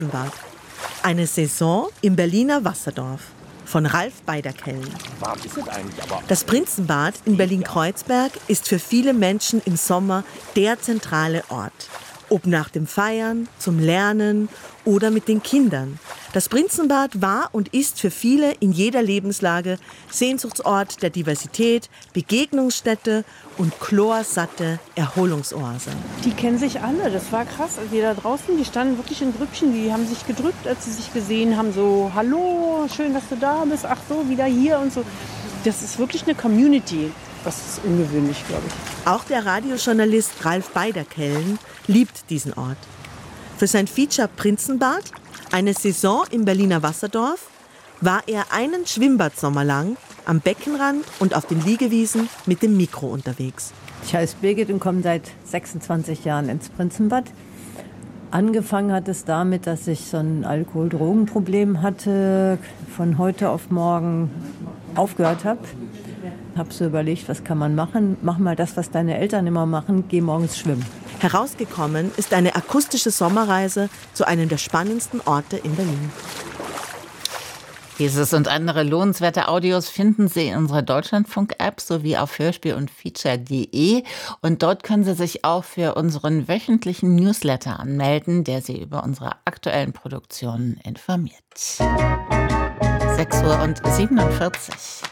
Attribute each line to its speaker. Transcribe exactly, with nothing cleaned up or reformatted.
Speaker 1: Prinzenbad. Eine Saison im Berliner Wasserdorf von Ralf Beiderkellen.
Speaker 2: Warm ist es eigentlich, aber
Speaker 1: Das Prinzenbad in Berlin-Kreuzberg ist für viele Menschen im Sommer der zentrale Ort. Ob nach dem Feiern, zum Lernen oder mit den Kindern. Das Prinzenbad war und ist für viele in jeder Lebenslage Sehnsuchtsort der Diversität, Begegnungsstätte und chlorsatte Erholungsoase.
Speaker 3: Die kennen sich alle, das war krass. Also die da draußen, die standen wirklich in Grüppchen, die haben sich gedrückt, als sie sich gesehen haben. So, hallo, schön, dass du da bist, ach so, wieder hier und so. Das ist wirklich eine Community. Das ist ungewöhnlich, glaube ich.
Speaker 1: Auch der Radiojournalist Ralf Beiderkellen liebt diesen Ort. Für sein Feature Prinzenbad, eine Saison im Berliner Wasserdorf, war er einen Schwimmbadsommer lang am Beckenrand und auf den Liegewiesen mit dem Mikro unterwegs.
Speaker 4: Ich heiße Birgit und komme seit sechsundzwanzig Jahren ins Prinzenbad. Angefangen hat es damit, dass ich so ein Alkohol-Drogen-Problem hatte, von heute auf morgen aufgehört habe. Habe so überlegt, was kann man machen? Mach mal das, was deine Eltern immer machen, geh morgens schwimmen.
Speaker 1: Herausgekommen ist eine akustische Sommerreise zu einem der spannendsten Orte in Berlin.
Speaker 5: Dieses und andere lohnenswerte Audios finden Sie in unserer Deutschlandfunk-App sowie auf hörspiel und feature punkt de. Und dort können Sie sich auch für unseren wöchentlichen Newsletter anmelden, der Sie über unsere aktuellen Produktionen informiert. sechs Uhr siebenundvierzig.